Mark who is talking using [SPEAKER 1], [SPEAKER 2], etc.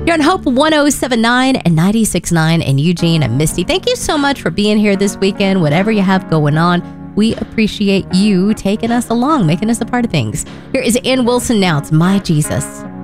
[SPEAKER 1] You're on Hope 1079 and 96.9 in Eugene and Misty. Thank you so much for being here this weekend. Whatever you have going on, we appreciate you taking us along, making us a part of things. Here is Ann Wilson now. It's My Jesus.